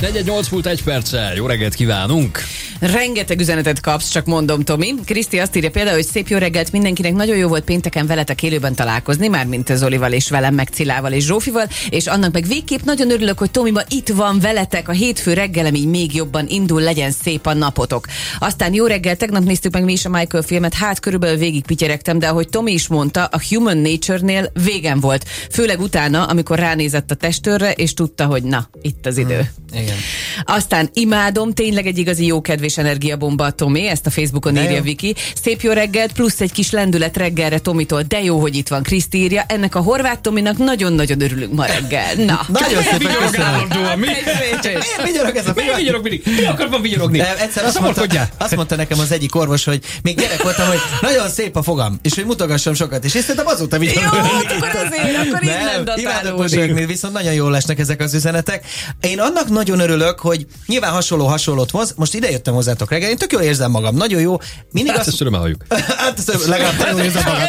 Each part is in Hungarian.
418 múlt 1 perccel. Jó reggelt kívánunk! Rengeteg üzenetet kapsz, csak mondom, Tomi. Kriszti azt írja például, hogy szép jó reggelt mindenkinek, nagyon jó volt pénteken veletek élőben találkozni, mármint Zolival és velem, meg Cilával és Zsófival, és annak meg végképp nagyon örülök, hogy Tomi ma itt van veletek, a hétfő reggelem így még jobban indul, legyen szép a napotok. Aztán jó reggel, tegnap néztük meg mi is a Michael filmet, hát körülbelül végig pityeregtem, de ahogy Tomi is mondta, a Human Nature-nél végem volt. Főleg utána, amikor ránézett a testőrre, és tudta, hogy na, itt az idő. Igen. Aztán imádom, tényleg egy igazi jókedvés energiabomba a Tomi, ezt a Facebookon írja Viki. Szép jó reggelt, plusz egy kis lendület reggelre Tomitól, de jó, hogy itt van, Kriszti írja. Ennek a Horváth Tominak nagyon-nagyon örülünk ma reggel. Na. Nagyon szépen köszönöm. Miért vigyorog ez a film? Miért vigyorog mindig? Mi akarban vigyorogni? Egyszer azt mondta nekem az egyik orvos, hogy még gyerek voltam, hogy nagyon szép a fogam, és hogy mutogassam sokat, és szerintem azóta vigyorog. Jó, akkor így imádok mosolyogni, viszont nagyon jól lesnek ezek az üzenetek. Én annak nagyon örülök, hogy nyilván hasonlót hoz. Most ide jöttem hozzátok reggel, én tök jól érzem magam, nagyon jó. Mindig ezt örömmel halljuk. Legalább te jól érzed magad.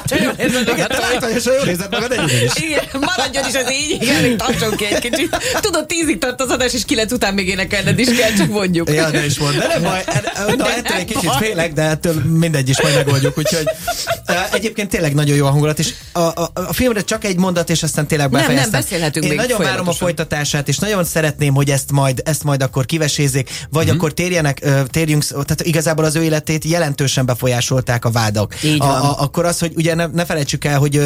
Jól érzed magad egyébként is. Igen, maradjon is az így, igen, még tartson ki egy kicsit. Tudod, 10-ig tart az adás, és 9 után még énekelned is kell, csak mondjuk. Ja, de is volt. De nem baj, ettől egy kicsit félek, de ettől mindegy is majd megoldjuk, úgyhogy egyébként tényleg nagyon jó a hangulat, és a filmre csak egy mondat, és aztán tényleg befejeztem. Nem beszélhetünk még. Én nagyon várom a folytatását, és nagyon szeretném, hogy ezt majd akkor kivesézzék, vagy akkor térjünk, tehát igazából az ő életét jelentősen befolyásolták a vádak. Akkor az, hogy ugye ne felejtsük el, hogy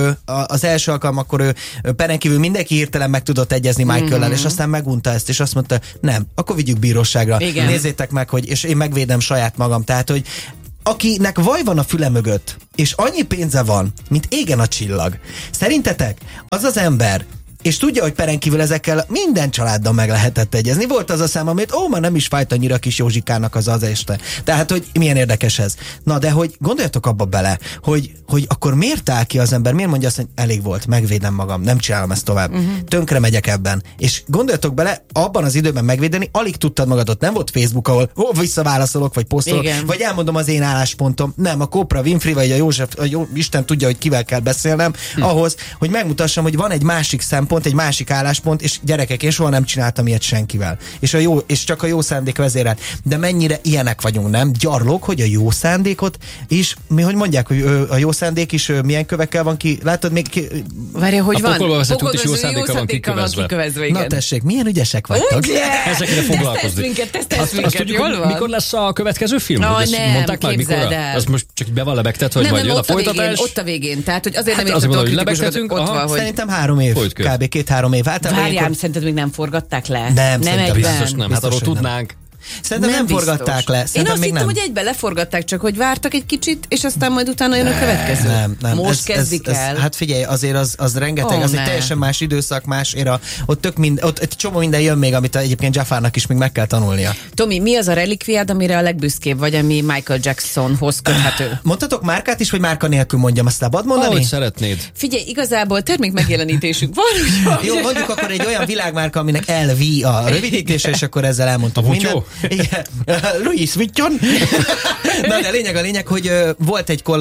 az első alkalom, akkor ő peren kívül mindenki hirtelen meg tudott egyezni Michael-lel, és aztán megunta ezt, és azt mondta, nem, akkor vigyük bíróságra. Igen. Nézzétek meg, és én megvédem saját magam. Tehát, hogy akinek vaj van a füle mögött, és annyi pénze van, mint égen a csillag. Szerintetek az az ember, és tudja, hogy peren kívül ezekkel minden családdal meg lehetett egyezni. Volt az a szám, amit már nem is fájt annyira kis Józsikának az este. Tehát, hogy milyen érdekes ez. Na, de hogy gondoljatok abba bele, hogy akkor miért áll ki az ember, miért mondja azt, hogy elég volt, megvédem magam, nem csinálom ezt tovább. Tönkre megyek ebben. És gondoljatok bele, abban az időben megvédeni, alig tudtad magadot. Nem volt Facebook, ahol visszaválaszolok, vagy posztolok, vagy elmondom az én álláspontom. Nem, a Oprah Winfrey, vagy a József, Isten tudja, hogy kivel kell beszélnem, ahhoz, hogy megmutassam, hogy van egy másik szempont, egy másik álláspont, és gyerekek, én soha nem csináltam ilyet senkivel. És csak a jó szándék vezérel. De mennyire ilyenek vagyunk, nem? Gyarlók, hogy a jó szándékot is, hogy mondják, hogy a jó szándék is milyen kövekkel van ki, látod még Várja, hogy van? Pokolba veszett út is jó szándékkal van kikövezve. Na tessék, milyen ügyesek vagytok. Ezekre foglalkozni. Tesztelsz minket, jól van? Mikor lesz a következő film? Nem, mondták már, mikor? Az most csak be van lebegtet, hogy majd jön a folytatás? Ott a végén. Tehát, hogy azért nem értettem a kritikusokat, ott van, hogy... Szerintem 3 év. Kb. 2-3 év. Várjál, szerinted még nem forgatták le? Nem biztos nem. Hát arról tudnánk. Szerintem nem forgatták le. Én azt hittem, hogy egybe leforgatták, csak hogy vártak egy kicsit, és aztán majd utána jön a következő. Nem. Most kezdik el. Hát figyelj, azért az rengeteg, az egy teljesen más időszak, más éra. Ott egy csomó minden jön még, amit egyébként Jaffarnak is még meg kell tanulnia. Tomi, mi az a relikviád, amire a legbüszkébb vagy, ami Michael Jacksonhoz köthető? Mondhatok márkát is, vagy márka nélkül mondjam, azt szabad mondani? Ahogy szeretnéd. Figyelj, igazából termék megjelenítésünk van. Jó, mondjuk akkor egy olyan világmárka, aminek LV a rövidítése, és akkor ezzel elmondtuk mindent. Igen. Louis Vuitton. Na, de a lényeg, hogy volt egy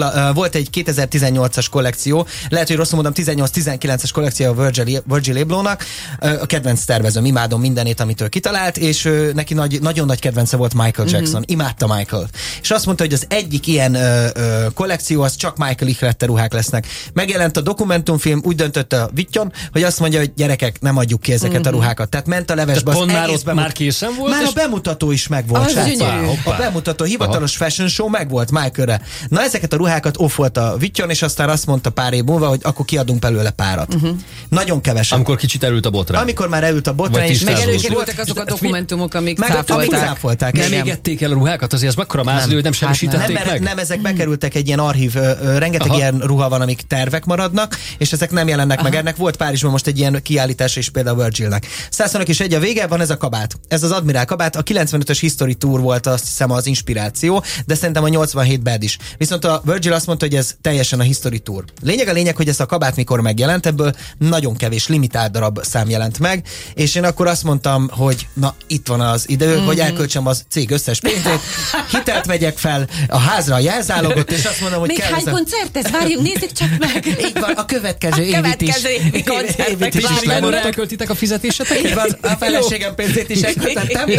2018-as kollekció, lehet, hogy rosszul mondom, 18-19-es kollekció a Virgil Ablohnak, a kedvenc tervezőm, imádom mindenét, amitől kitalált, és neki nagyon nagy kedvence volt Michael Jackson, imádta Michael. És azt mondta, hogy az egyik ilyen kollekció, az csak Michael ihlette ruhák lesznek. Megjelent a dokumentumfilm, úgy döntött a Vuitton, hogy azt mondja, hogy gyerekek, nem adjuk ki ezeket a ruhákat. Tehát ment a levesbe. Már készen volt? Már a bemutató is megvolt. A bemutató hivatalos fashion show megvolt Michaelre. Na, ezeket a ruhákat offolt a Vuitton, és aztán azt mondta pár év múlva, hogy akkor kiadunk belőle párat. Nagyon kevesen. Amikor kicsit elült a botrány. Amikor már elült a botrány, és meg előkerültek azok a dokumentumok, amik cáfolták. Nem égették el a ruhákat, azért ez mekkora mázlő, hogy nem semmisítették meg? Nem, ezek bekerültek egy ilyen archív, rengeteg ilyen ruha van, amik tervek maradnak, és ezek nem jelennek meg. Ennek volt Párizsban most egy ilyen kiállítás is például Virgilnek. 121 a vége, van ez a kabát. Ez az Admiral kabát, a 95-ös History Tour volt, azt hiszem, az inspiráció, de szerintem a 87 Bad is. Viszont a Virgil azt mondta, hogy ez teljesen a History Tour. A lényeg, hogy ez a kabát mikor megjelent, ebből nagyon kevés limitált darab szám jelent meg, és én akkor azt mondtam, hogy na, itt van az idő, hogy elköltsem az cég összes pénzét, hitelt vegyek fel a házra a jelzálogot, és azt mondom, hogy még hány koncert ez? Várjunk, nézzük csak meg. Így van, a következő évit is. Koncertek és mikor elköltitek a fizetésetek? Így van, a feleségem pénzét is elköltettem,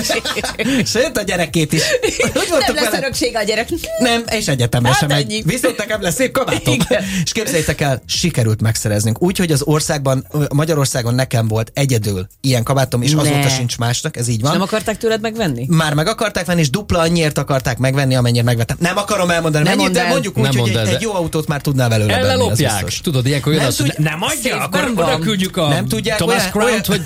sőt a gyerekét is. Nem lesz örökség a gyerek. Nem, és egyetemre sem megy. Viszont nekem lesz szép kabátom. És képzeljétek el, sikerült megszereznünk. Úgyhogy az országban, Magyarországon nekem volt egyedül ilyen kabátom, és azóta sincs másnak, ez így van. Nem akarták tőled megvenni? Már meg akarták venni, és dupla annyiért akarták megvenni, amennyire megvettem. Nem akarom elmondani, mennyit, de mondjuk úgy, hogy egy jó autót már tudnál belőle venni. Ellopják. Tudod, ilyenkor jön az, hogy nem adja, akkor oda küldjük a nem tudják, Thomas Crown-t, hogy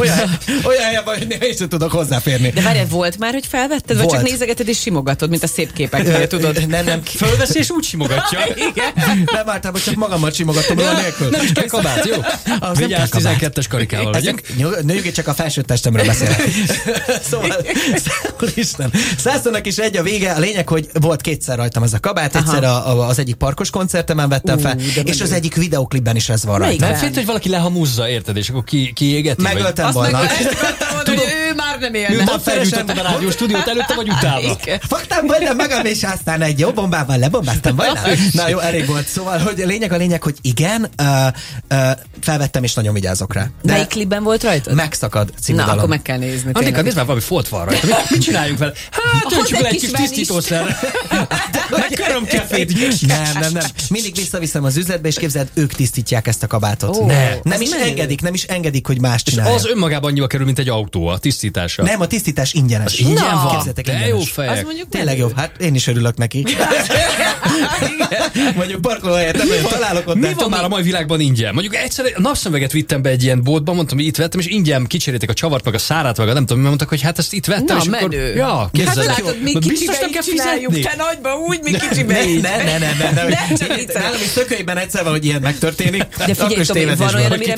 olyan helyen van, hogy én sem tudok hozzáférni. De várjál, volt már, hogy felvetted, vagy csak nézegeted és simogatod, mint a szép képeknél, tudod? Nem. Fölveszi és úgy simogatja. Nem általában csak magammal simogatom olyan nélkül. Nem is kell kabát, jó? Vigyázz, 12-es karikával legyek. Nyugodj, csak a felső testemről beszélek. Szóval, Isten. 100-nak is egy a vége. A lényeg, hogy volt kétszer rajtam ez a kabát. Egyszer az egyik parkos koncertemen vettem fel, és az egyik videoklipben is ez van rajta. Nem félt, hogy valaki lehamúzza, érted, és akkor kiégeti? Megöltem volna. Tudod, ő már nem élne. Miután felgyújtottad a rádió stúdiót előtte, vagy utána? Fogtam volna magam, és aztán egy jó bombával lebombáztam volna. Na jó, elég volt. Szóval, hogy a lényeg, hogy igen, felvettem, és nagyon vigyázok rá. Melyik klipben volt rajtad? Megszakad című dalom. Na, akkor meg kell nézni. Annika, nézd már, valami folt van rajta. Mit csináljunk vele? Hát, öntsük le egy kis tisztítószer. Megkörömkefét. Nem. Mindig visszaviszem az üzletbe, és képzeld, ők tisztítják ezt a kabátot. Nem is engedik, hogy más csinálja. Az önmagában annyiba kerül, mint egy autó, a tisztítása. Nem, a tisztítás ingyenes. Ingyen van. Képzeljétek, de jó fejek. Tényleg jó. Hát én is örülök neki. Mondjuk parkolóhelyet nem olyan találok ott. Mi van már a mai világban ingyen? Mondjuk egyszer napszemüveget vittem be egy ilyen boltba, mondtam, hogy itt vettem, és ingyen kicserélték a csavart, meg a szárát, meg a nem tudom, mondtak, hogy hát ezt itt vettem, na, és akkor... menő. Ja, képzeld. Hát látod, mi kicsibe így csináljuk, te nagyba úgy, mi kicsibe így. Nem. Nálam is Szökőjében egyszer van, hogy ilyen megtörténik. De figyelj, Tomi, van olyan, amire